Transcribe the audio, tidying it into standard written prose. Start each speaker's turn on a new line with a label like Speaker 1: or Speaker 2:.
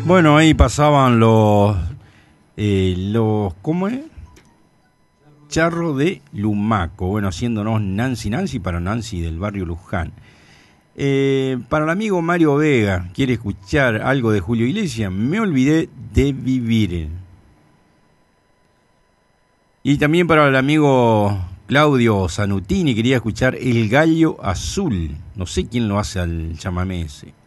Speaker 1: Bueno, ahí pasaban ¿cómo es? Charro de Lumaco. Bueno, haciéndonos Nancy para Nancy del barrio Luján. Para el amigo Mario Vega, ¿quiere escuchar algo de Julio Iglesias? Me olvidé de vivir. Y también para el amigo Claudio Zanutini, quería escuchar El Gallo Azul. No sé quién lo hace al chamamé ese.